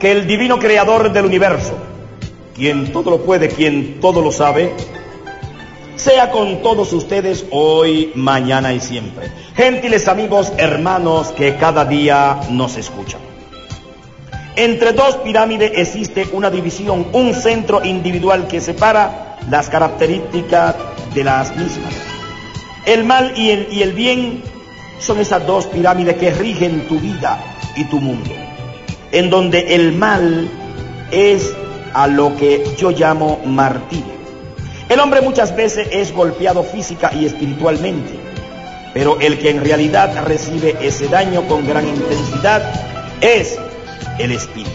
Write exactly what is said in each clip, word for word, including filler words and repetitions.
que el divino creador del universo, quien todo lo puede, quien todo lo sabe, sea con todos ustedes hoy, mañana y siempre. Gentiles amigos, hermanos que cada día nos escuchan. Entre dos pirámides existe una división, un centro individual que separa las características de las mismas. El mal y el, y el bien son esas dos pirámides que rigen tu vida y tu mundo, en donde el mal es a lo que yo llamo martirio. El hombre muchas veces es golpeado física y espiritualmente, pero el que en realidad recibe ese daño con gran intensidad es el espíritu.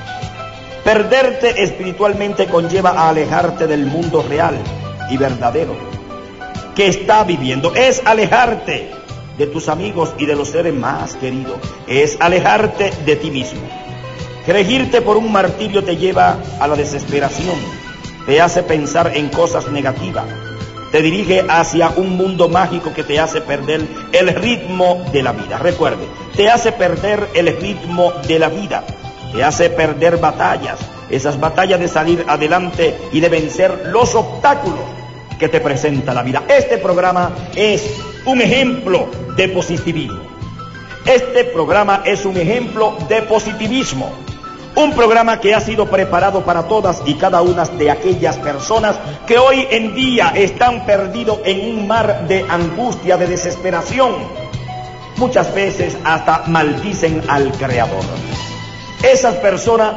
Perderte espiritualmente conlleva a alejarte del mundo real y verdadero que está viviendo. Es alejarte de tus amigos y de los seres más queridos. Es alejarte de ti mismo. Regirte por un martirio te lleva a la desesperación, te hace pensar en cosas negativas, te dirige hacia un mundo mágico que te hace perder el ritmo de la vida. Recuerde, te hace perder el ritmo de la vida, te hace perder batallas, esas batallas de salir adelante y de vencer los obstáculos que te presenta la vida. Este programa es un ejemplo de positivismo. Este programa es un ejemplo de positivismo. Un programa que ha sido preparado para todas y cada una de aquellas personas que hoy en día están perdidos en un mar de angustia, de desesperación. Muchas veces hasta maldicen al Creador. Esas personas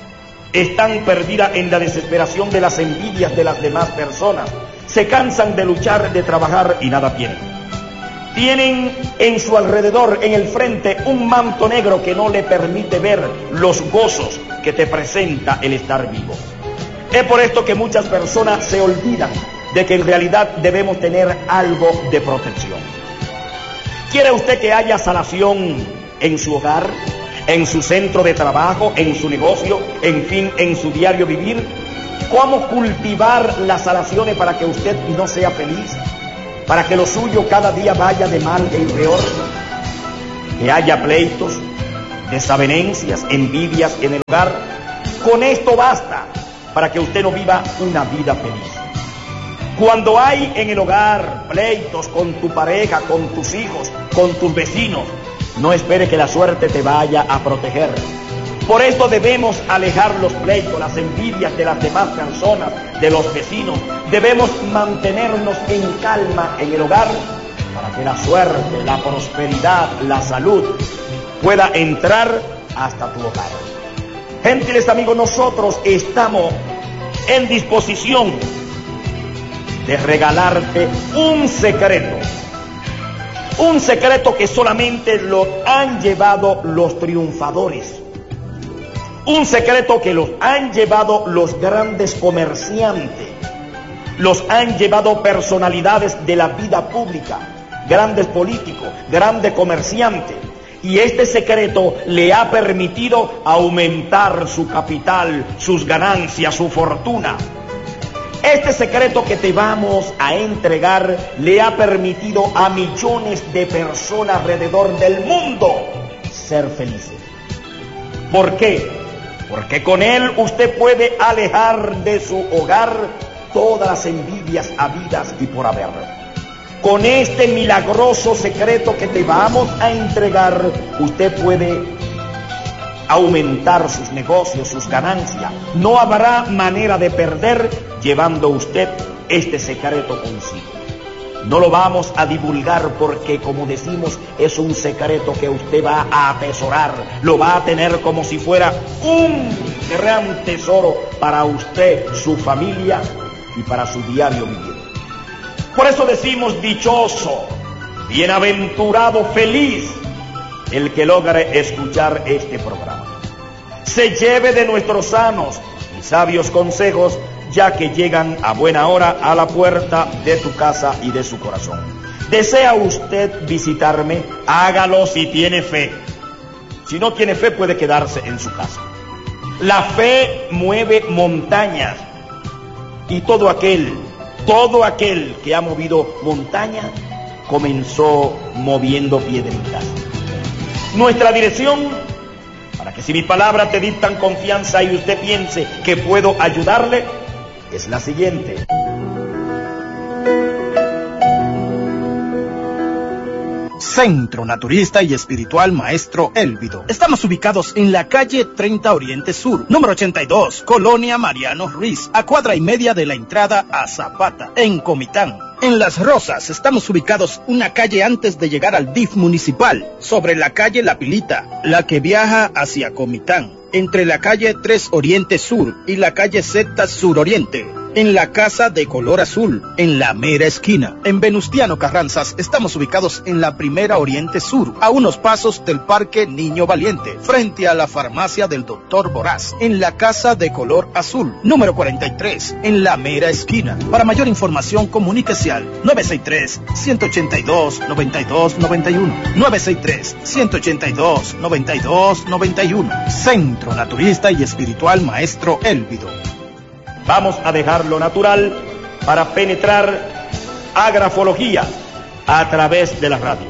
están perdidas en la desesperación de las envidias de las demás personas. Se cansan de luchar, de trabajar y nada tienen. Tienen en su alrededor, en el frente, un manto negro que no le permite ver los gozos que te presenta el estar vivo. Es por esto que muchas personas se olvidan de que en realidad debemos tener algo de protección. ¿Quiere usted que haya sanación en su hogar, en su centro de trabajo, en su negocio, en fin, en su diario vivir? ¿Cómo cultivar las sanaciones para que usted no sea feliz? Para que lo suyo cada día vaya de mal en peor, que haya pleitos, desavenencias, envidias en el hogar. Con esto basta para que usted no viva una vida feliz. Cuando hay en el hogar pleitos con tu pareja, con tus hijos, con tus vecinos, no espere que la suerte te vaya a proteger. Por esto debemos alejar los pleitos, las envidias de las demás personas, de los vecinos. Debemos mantenernos en calma en el hogar para que la suerte, la prosperidad, la salud pueda entrar hasta tu hogar. Gentiles amigos, nosotros estamos en disposición de regalarte un secreto. Un secreto que solamente lo han llevado los triunfadores. Un secreto que los han llevado los grandes comerciantes, los han llevado personalidades de la vida pública, grandes políticos, grandes comerciantes. Y este secreto le ha permitido aumentar su capital, sus ganancias, su fortuna. Este secreto que te vamos a entregar le ha permitido a millones de personas alrededor del mundo ser felices. ¿Por qué? Porque con él usted puede alejar de su hogar todas las envidias habidas y por haber. Con este milagroso secreto que te vamos a entregar, usted puede aumentar sus negocios, sus ganancias. No habrá manera de perder llevando usted este secreto consigo. No lo vamos a divulgar porque, como decimos, es un secreto que usted va a atesorar. Lo va a tener como si fuera un gran tesoro para usted, su familia y para su diario vivir. Por eso decimos dichoso, bienaventurado, feliz el que logre escuchar este programa. Se lleve de nuestros sanos y sabios consejos, ya que llegan a buena hora a la puerta de tu casa y de su corazón. ¿Desea usted visitarme? Hágalo si tiene fe. Si no tiene fe, puede quedarse en su casa. La fe mueve montañas, y todo aquel, todo aquel que ha movido montañas comenzó moviendo piedritas. Nuestra dirección, para que que si mi palabra te dictan confianza y usted piense que puedo ayudarle, es la siguiente. Centro Naturista y Espiritual Maestro Élvido. Estamos ubicados en la calle treinta Oriente Sur, número ochenta y dos, Colonia Mariano Ruiz, a cuadra y media de la entrada a Zapata, en Comitán. En Las Rosas estamos ubicados una calle antes de llegar al D I F municipal, sobre la calle La Pilita, la que viaja hacia Comitán, entre la calle tres Oriente Sur y la calle Z Sur Oriente. En la Casa de Color Azul, en la mera esquina. En Venustiano Carranzas estamos ubicados en la Primera Oriente Sur, a unos pasos del Parque Niño Valiente, frente a la farmacia del doctor Boraz. En la Casa de Color Azul, número cuarenta y tres, en la mera esquina. Para mayor información, comuníquese al nueve seis tres, uno ocho dos, nueve dos nueve uno. nueve seis tres, uno ocho dos, nueve dos nueve uno. Centro Naturista y Espiritual Maestro Élvido. Vamos a dejar lo natural para penetrar a grafología a través de la radio.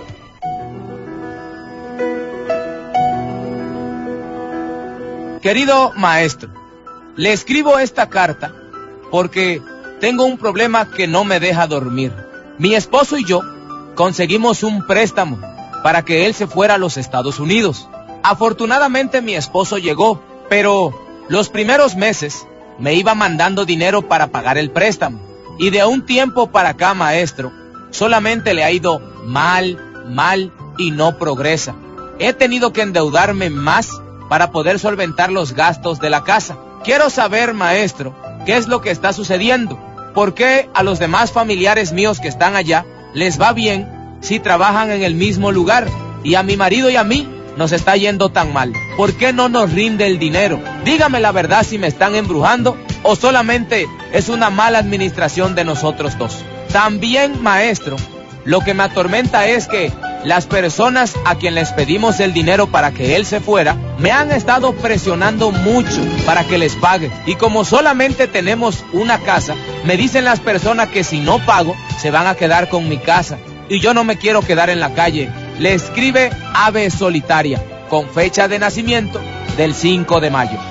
Querido maestro, le escribo esta carta porque tengo un problema que no me deja dormir. Mi esposo y yo conseguimos un préstamo para que él se fuera a los Estados Unidos. Afortunadamente mi esposo llegó, pero los primeros meses me iba mandando dinero para pagar el préstamo. Y de un tiempo para acá, maestro, solamente le ha ido mal, mal y no progresa. He tenido que endeudarme más para poder solventar los gastos de la casa. Quiero saber, maestro, qué es lo que está sucediendo. ¿Por qué a los demás familiares míos que están allá les va bien si trabajan en el mismo lugar? Y a mi marido y a mí nos está yendo tan mal. ¿Por qué no nos rinde el dinero? Dígame la verdad si me están embrujando o solamente es una mala administración de nosotros dos. También, maestro, lo que me atormenta es que las personas a quien les pedimos el dinero para que él se fuera, me han estado presionando mucho para que les pague. Y como solamente tenemos una casa, me dicen las personas que si no pago, se van a quedar con mi casa. Y yo no me quiero quedar en la calle. Le escribe Ave Solitaria, con fecha de nacimiento del cinco de mayo.